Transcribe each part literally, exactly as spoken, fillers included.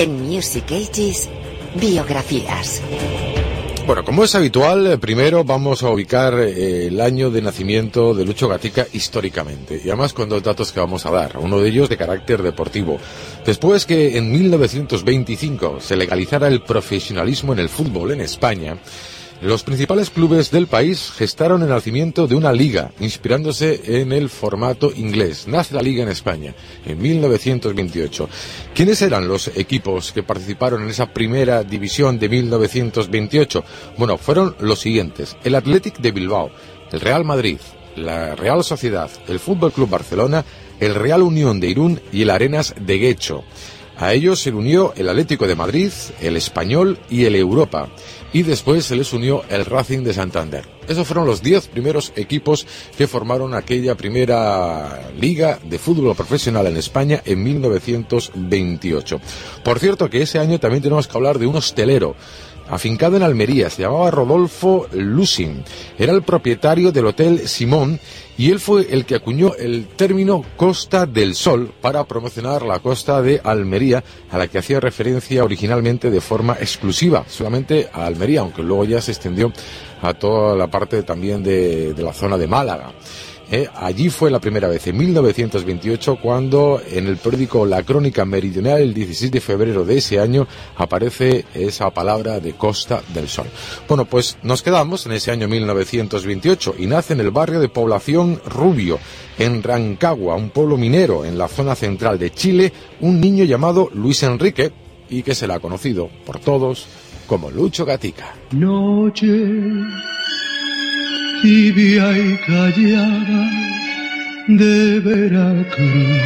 En Music Ages, biografías. Bueno, como es habitual, primero vamos a ubicar eh, el año de nacimiento de Lucho Gatica históricamente, y además con dos datos que vamos a dar, uno de ellos de carácter deportivo. Después que en mil novecientos veinticinco se legalizara el profesionalismo en el fútbol en España, los principales clubes del país gestaron el nacimiento de una liga, inspirándose en el formato inglés. Nace la liga en España en mil novecientos veintiocho. ¿Quiénes eran los equipos que participaron en esa primera división de mil novecientos veintiocho? Bueno, fueron los siguientes: el Athletic de Bilbao, el Real Madrid, la Real Sociedad, el Fútbol Club Barcelona, el Real Unión de Irún y el Arenas de Guecho. A ellos se unió el Atlético de Madrid, el Español y el Europa. Y después se les unió el Racing de Santander. Esos fueron los diez primeros equipos que formaron aquella primera liga de fútbol profesional en España en mil novecientos veintiocho. Por cierto que ese año también tenemos que hablar de un hostelero afincado en Almería, se llamaba Rodolfo Lusin, era el propietario del Hotel Simón y él fue el que acuñó el término Costa del Sol para promocionar la costa de Almería, a la que hacía referencia originalmente de forma exclusiva, solamente a Almería, aunque luego ya se extendió a toda la parte también de, de la zona de Málaga. Eh, allí fue la primera vez, en mil novecientos veintiocho, cuando en el periódico La Crónica Meridional, el dieciséis de febrero de ese año, aparece esa palabra de Costa del Sol. Bueno, pues nos quedamos en ese año mil novecientos veintiocho y nace en el barrio de población Rubio, en Rancagua, un pueblo minero en la zona central de Chile, un niño llamado Luis Enrique, y que se le ha conocido por todos como Lucho Gatica. Noche tibia y callada de Veracruz.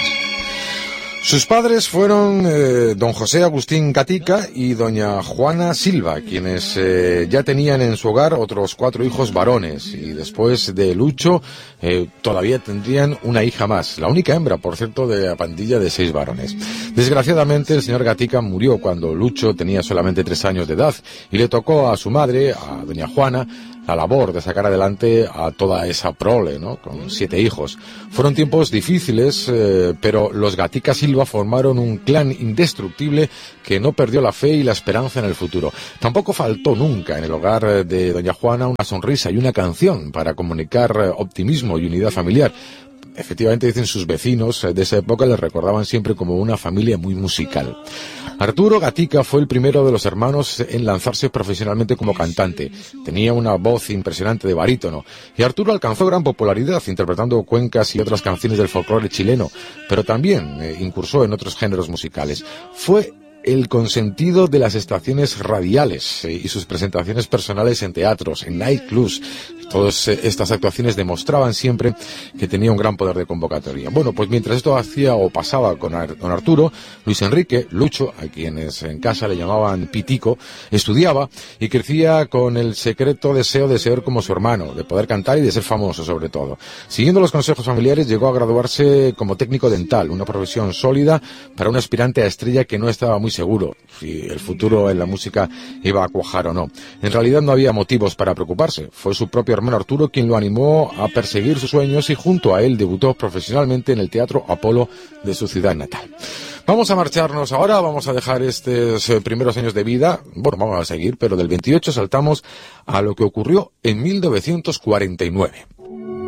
Sus padres fueron eh, don José Agustín Gatica y doña Juana Silva, quienes eh, ya tenían en su hogar otros cuatro hijos varones, y después de Lucho eh, todavía tendrían una hija más, la única hembra, por cierto, de la pandilla de seis varones. Desgraciadamente el señor Gatica murió cuando Lucho tenía solamente tres años de edad, y le tocó a su madre, a doña Juana, la labor de sacar adelante a toda esa prole, ¿no?, con siete hijos. Fueron tiempos difíciles, eh, pero los Gatica Silva formaron un clan indestructible que no perdió la fe y la esperanza en el futuro. Tampoco faltó nunca en el hogar de doña Juana una sonrisa y una canción para comunicar optimismo y unidad familiar. Efectivamente, dicen sus vecinos de esa época, les recordaban siempre como una familia muy musical. Arturo Gatica fue el primero de los hermanos en lanzarse profesionalmente como cantante. Tenía una voz impresionante de barítono, y Arturo alcanzó gran popularidad interpretando cuencas y otras canciones del folclore chileno, pero también eh, incursó en otros géneros musicales. Fue el consentido de las estaciones radiales eh, y sus presentaciones personales en teatros, en nightclubs. Todas eh, estas actuaciones demostraban siempre que tenía un gran poder de convocatoria. Bueno, pues mientras esto hacía o pasaba con, Ar- con Arturo, Luis Enrique, Lucho, a quienes en casa le llamaban Pitico, estudiaba y crecía con el secreto deseo de ser como su hermano, de poder cantar y de ser famoso sobre todo. Siguiendo los consejos familiares, llegó a graduarse como técnico dental, una profesión sólida para un aspirante a estrella que no estaba muy seguro si el futuro en la música iba a cuajar o no. En realidad no había motivos para preocuparse. Fue su propio hermano Arturo quien lo animó a perseguir sus sueños y junto a él debutó profesionalmente en el Teatro Apolo de su ciudad natal. Vamos a marcharnos ahora, vamos a dejar estos eh, primeros años de vida, bueno, vamos a seguir, pero del veintiocho saltamos a lo que ocurrió en mil novecientos cuarenta y nueve.